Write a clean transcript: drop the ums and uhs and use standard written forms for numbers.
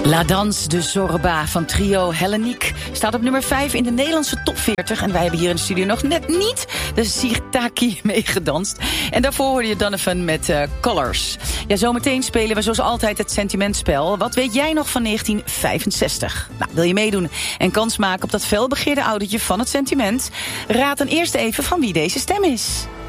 La Danse de Zorba van trio Helleniek staat op nummer 5 in de Nederlandse top 40. En wij hebben hier in de studio nog net niet de Sirtaki meegedanst. En daarvoor hoorde je Donovan met Colors. Ja, zometeen spelen we zoals altijd het sentimentspel. Wat weet jij nog van 1965? Nou, wil je meedoen en kans maken op dat felbegeerde autootje van het sentiment? Raad dan eerst even van wie deze stem is.